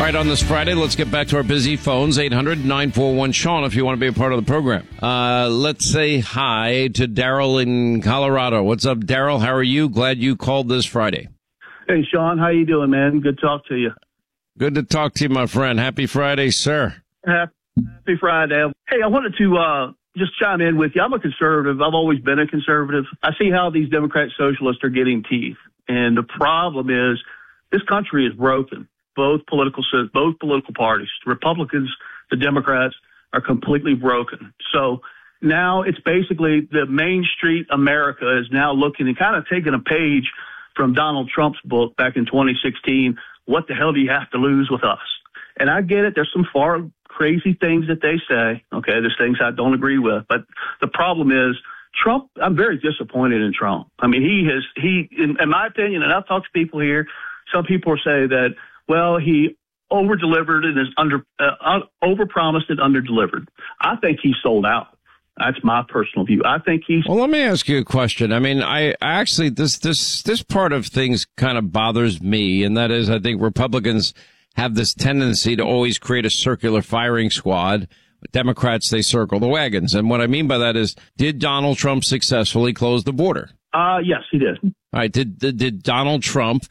All right, on this Friday, let's get back to our busy phones, 800-941-SEAN, if you want to be a part of the program. Let's say hi to Daryl in Colorado. What's up, Daryl? How are you? Glad you called this Friday. Hey, Sean, how you doing, man? Good to talk to you. Good to talk to you, my friend. Happy Friday, sir. Happy Friday. Hey, I wanted to just chime in with you. I'm a conservative. I've always been a conservative. I see how these Democrat socialists are getting teeth. And the problem is this country is broken. Both political parties, the Republicans, the Democrats, are completely broken. So now it's basically the Main Street America is now looking and kind of taking a page from Donald Trump's book back in 2016. What the hell do you have to lose with us? And I get it. There's some far crazy things that they say. Okay, there's things I don't agree with. But the problem is Trump, I'm very disappointed in Trump. I mean, in my opinion, and I've talked to people here, some people say that, well, he over-delivered and is over-promised and under-delivered. I think he sold out. That's my personal view. I think Well, let me ask you a question. I mean, I actually, this part of things kind of bothers me, and that is I think Republicans have this tendency to always create a circular firing squad. Democrats, they circle the wagons. And what I mean by that is, did Donald Trump successfully close the border? Yes, he did. All right. Did Donald Trump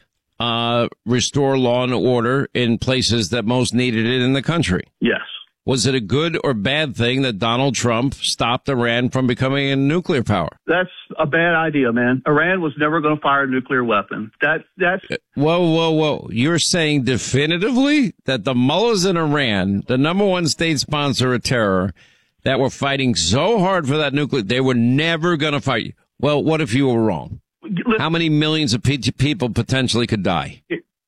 restore law and order in places that most needed it in the country? Yes. Was it a good or bad thing that Donald Trump stopped Iran from becoming a nuclear power? That's a bad idea, man. Iran was never going to fire a nuclear weapon. That's Whoa. You're saying definitively that the mullahs in Iran, the number one state sponsor of terror, that were fighting so hard for that nuclear, they were never going to fight you. Well, what if you were wrong? How many millions of people potentially could die?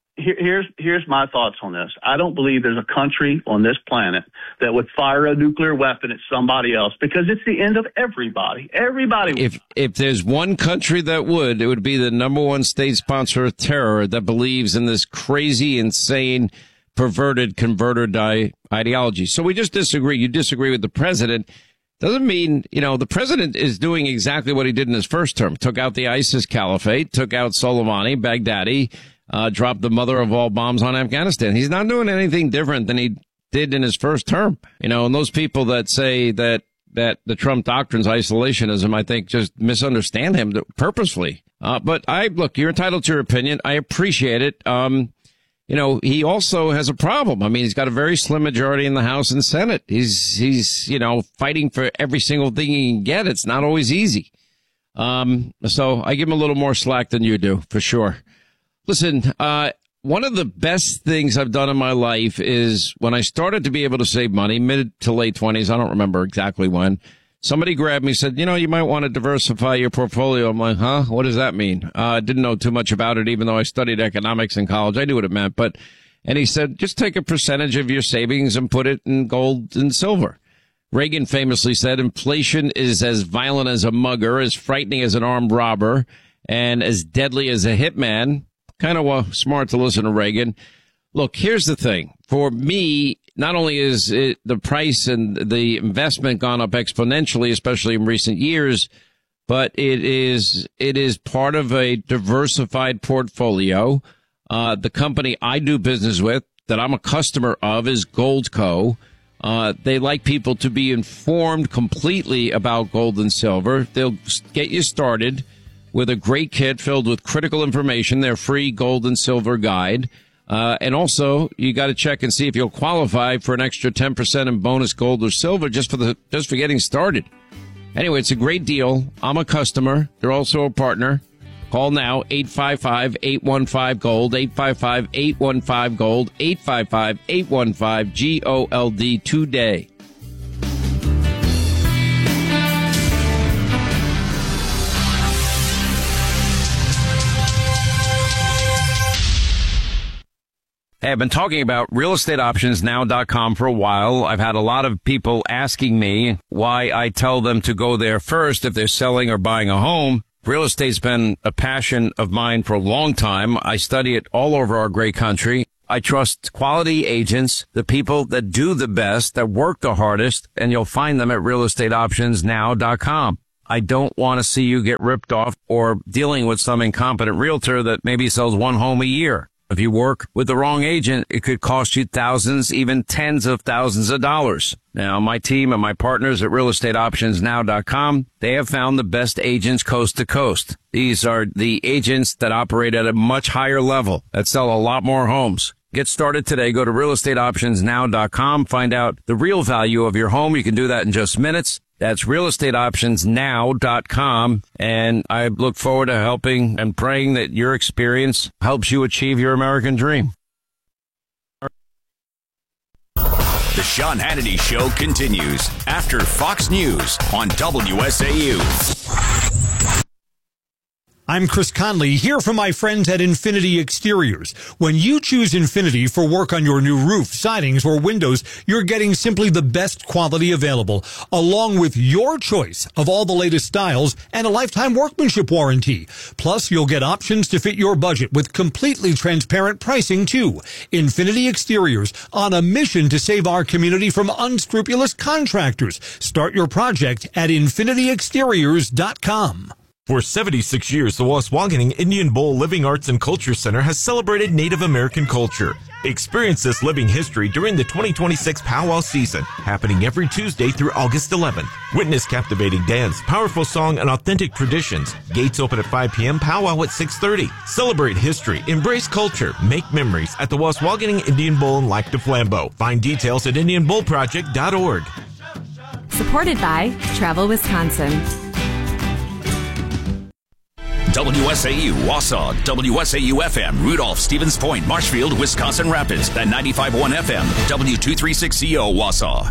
Here's my thoughts on this. I don't believe there's a country on this planet that would fire a nuclear weapon at somebody else because it's the end of everybody. Everybody. If there's one country that would, it would be the number one state sponsor of terror that believes in this crazy, insane, perverted, converted ideology. So we just disagree. You disagree with the president. Doesn't mean, the president is doing exactly what he did in his first term. Took out the ISIS caliphate, took out Soleimani, Baghdadi, dropped the mother of all bombs on Afghanistan. He's not doing anything different than he did in his first term. And those people that say that the Trump doctrine's isolationism, I think just misunderstand him purposefully. But look, you're entitled to your opinion. I appreciate it. He also has a problem. I mean, he's got a very slim majority in the House and Senate. He's fighting for every single thing he can get. It's not always easy. So I give him a little more slack than you do, for sure. Listen, one of the best things I've done in my life is when I started to be able to save money, mid to late 20s. I don't remember exactly when. Somebody grabbed me and said, you might want to diversify your portfolio. I'm like, huh? What does that mean? I didn't know too much about it, even though I studied economics in college. I knew what it meant. And he said, just take a percentage of your savings and put it in gold and silver. Reagan famously said, inflation is as violent as a mugger, as frightening as an armed robber, and as deadly as a hitman. Kind of smart to listen to Reagan. Look, here's the thing. For me, not only is the price and the investment gone up exponentially, especially in recent years, but it is part of a diversified portfolio. The company I do business with, that I'm a customer of, is Goldco. They like people to be informed completely about gold and silver. They'll get you started with a great kit filled with critical information, their free gold and silver guide. And also, you got to check and see if you'll qualify for an extra 10% in bonus gold or silver just for getting started. Anyway, it's a great deal. I'm a customer. They're also a partner. Call now, 855-815-GOLD, 855-815-GOLD, 855-815-GOLD today. Hey, I've been talking about realestateoptionsnow.com for a while. I've had a lot of people asking me why I tell them to go there first if they're selling or buying a home. Real estate's been a passion of mine for a long time. I study it all over our great country. I trust quality agents, the people that do the best, that work the hardest, and you'll find them at realestateoptionsnow.com. I don't want to see you get ripped off or dealing with some incompetent realtor that maybe sells one home a year. If you work with the wrong agent, it could cost you thousands, even tens of thousands of dollars. Now, my team and my partners at realestateoptionsnow.com, they have found the best agents coast to coast. These are the agents that operate at a much higher level, that sell a lot more homes. Get started today. Go to realestateoptionsnow.com. Find out the real value of your home. You can do that in just minutes. That's realestateoptionsnow.com. And I look forward to helping and praying that your experience helps you achieve your American dream. The Sean Hannity Show continues after Fox News on WSAU. I'm Chris Conley, here from my friends at Infinity Exteriors. When you choose Infinity for work on your new roof, sidings, or windows, you're getting simply the best quality available, along with your choice of all the latest styles and a lifetime workmanship warranty. Plus, you'll get options to fit your budget with completely transparent pricing, too. Infinity Exteriors, on a mission to save our community from unscrupulous contractors. Start your project at infinityexteriors.com. For 76 years, the Waswaganing Indian Bowl Living Arts and Culture Center has celebrated Native American culture. Experience this living history during the 2026 Powwow season, happening every Tuesday through August 11th. Witness captivating dance, powerful song, and authentic traditions. Gates open at 5 p.m., powwow at 6:30. Celebrate history, embrace culture, make memories at the Waswaganing Indian Bowl in Lac du Flambeau. Find details at IndianBowlProject.org. Supported by Travel Wisconsin. WSAU, Wausau, WSAU FM, Rudolph, Stevens Point, Marshfield, Wisconsin Rapids, and 95.1 FM, W236CO, Wausau.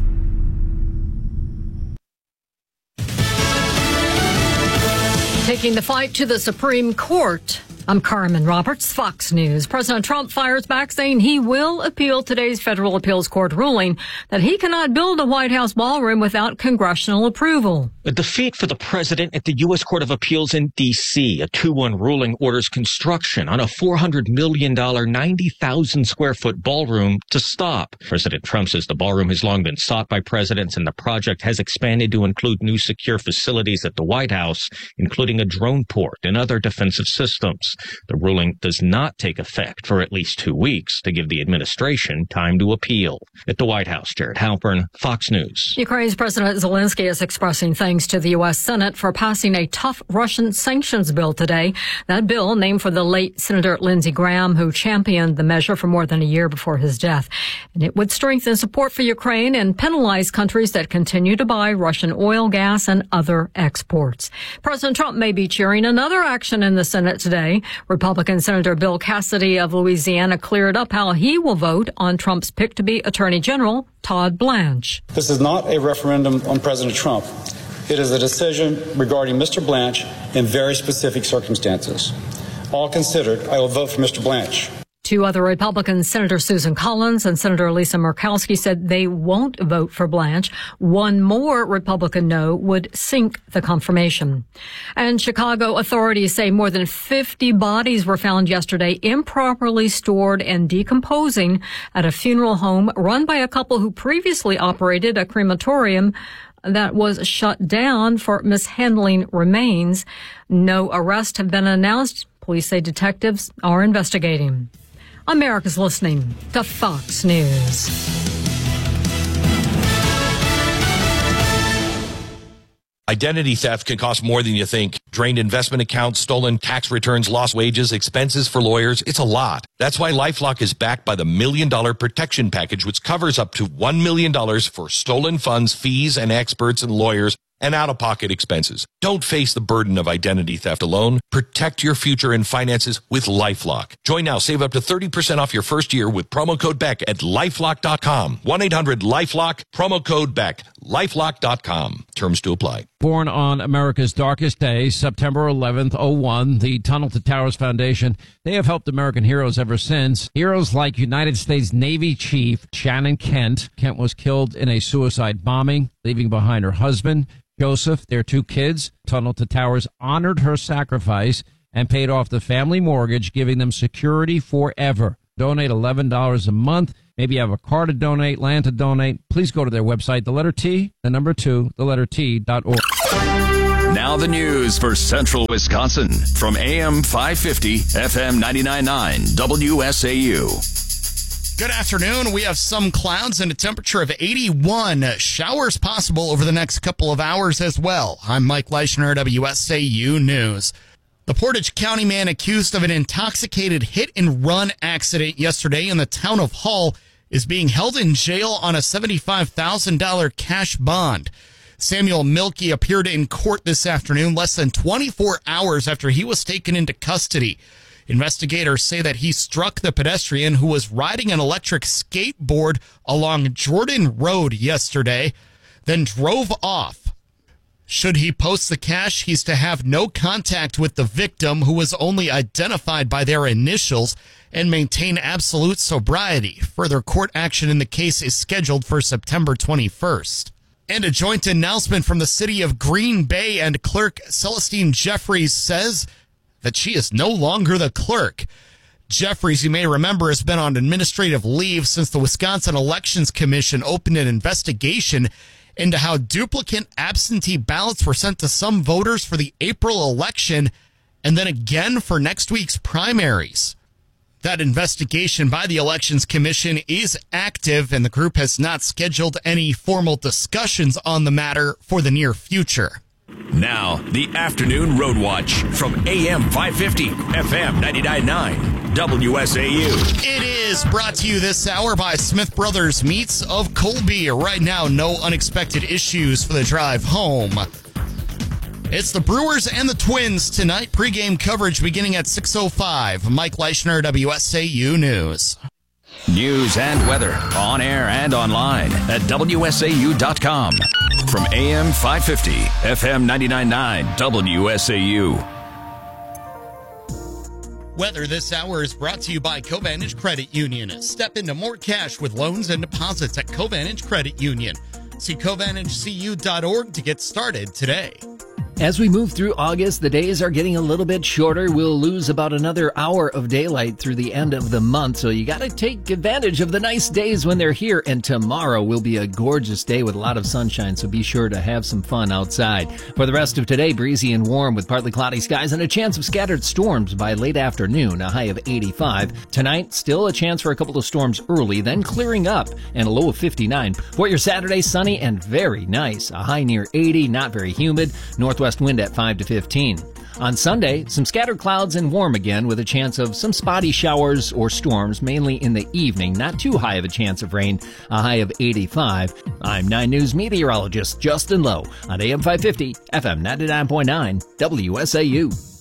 Taking the fight to the Supreme Court. I'm Carmen Roberts, Fox News. President Trump fires back saying he will appeal today's federal appeals court ruling that he cannot build a White House ballroom without congressional approval. A defeat for the president at the U.S. Court of Appeals in D.C. A 2-1 ruling orders construction on a $400 million, 90,000-square-foot ballroom to stop. President Trump says the ballroom has long been sought by presidents, and the project has expanded to include new secure facilities at the White House, including a drone port and other defensive systems. The ruling does not take effect for at least 2 weeks to give the administration time to appeal. At the White House, Jared Halpern, Fox News. Ukraine's President Zelensky is expressing thanks to the U.S. Senate for passing a tough Russian sanctions bill today. That bill, named for the late Senator Lindsey Graham, who championed the measure for more than a year before his death. And it would strengthen support for Ukraine and penalize countries that continue to buy Russian oil, gas, and other exports. President Trump may be cheering another action in the Senate today. Republican Senator Bill Cassidy of Louisiana cleared up how he will vote on Trump's pick to be Attorney General Todd Blanche. This is not a referendum on President Trump. It is a decision regarding Mr. Blanche in very specific circumstances. All considered, I will vote for Mr. Blanche. Two other Republicans, Senator Susan Collins and Senator Lisa Murkowski, said they won't vote for Blanche. One more Republican no would sink the confirmation. And Chicago authorities say more than 50 bodies were found yesterday improperly stored and decomposing at a funeral home run by a couple who previously operated a crematorium that was shut down for mishandling remains. No arrests have been announced. Police say detectives are investigating. America's listening to Fox News. Identity theft can cost more than you think. Drained investment accounts, stolen tax returns, lost wages, expenses for lawyers. It's a lot. That's why LifeLock is backed by the $1 Million Protection Package, which covers up to $1 million for stolen funds, fees, and experts and lawyers and out-of-pocket expenses. Don't face the burden of identity theft alone. Protect your future and finances with LifeLock. Join now. Save up to 30% off your first year with promo code BECK at LifeLock.com. 1-800-LifeLock, promo code BECK, LifeLock.com. Terms to apply. Born on America's darkest day, September 11th, 01, the Tunnel to Towers Foundation, they have helped American heroes ever since. Heroes like United States Navy Chief Shannon Kent. Kent was killed in a suicide bombing, leaving behind her husband, Joseph, their 2 kids. Tunnel to Towers honored her sacrifice and paid off the family mortgage, giving them security forever. Donate $11 a month. Maybe you have a car to donate, land to donate. Please go to their website, the letter T, the number 2, the letter T.org. Now the news for Central Wisconsin from AM 550, FM 99.9, WSAU. Good afternoon. We have some clouds and a temperature of 81. Showers possible over the next couple of hours as well. I'm Mike Leischner, WSAU News. The Portage County man accused of an intoxicated hit-and-run accident yesterday in the town of Hull is being held in jail on a $75,000 cash bond. Samuel Milkey appeared in court this afternoon less than 24 hours after he was taken into custody. Investigators say that he struck the pedestrian who was riding an electric skateboard along Jordan Road yesterday, then drove off. Should he post the cash, he's to have no contact with the victim, who was only identified by their initials, and maintain absolute sobriety. Further court action in the case is scheduled for September 21st. And a joint announcement from the city of Green Bay and clerk Celestine Jeffries says that she is no longer the clerk. Jeffries, you may remember, has been on administrative leave since the Wisconsin Elections Commission opened an investigation into how duplicate absentee ballots were sent to some voters for the April election and then again for next week's primaries. That investigation by the Elections Commission is active, and the group has not scheduled any formal discussions on the matter for the near future. Now, the Afternoon Road Watch from AM 550, FM 99.9, WSAU. It is brought to you this hour by Smith Brothers Meats of Colby. Right now, no unexpected issues for the drive home. It's the Brewers and the Twins tonight. Pre-game coverage beginning at 6:05. Mike Leischner, WSAU News. News and weather on air and online at WSAU.com. From AM 550, FM 99.9, WSAU. Weather this hour is brought to you by Covantage Credit Union. Step into more cash with loans and deposits at Covantage Credit Union. See CovantageCU.org to get started today. As we move through August, the days are getting a little bit shorter. We'll lose about another hour of daylight through the end of the month, so you got to take advantage of the nice days when they're here. And tomorrow will be a gorgeous day with a lot of sunshine, so be sure to have some fun outside. For the rest of today, breezy and warm with partly cloudy skies and a chance of scattered storms by late afternoon, a high of 85. Tonight, still a chance for a couple of storms early, then clearing up and a low of 59. For your Saturday, sunny and very nice, a high near 80, not very humid, northwest wind at 5 to 15. On Sunday, some scattered clouds and warm again with a chance of some spotty showers or storms, mainly in the evening. Not too high of a chance of rain, a high of 85. I'm 9 News meteorologist Justin Lowe on AM 550, FM 99.9, WSAU.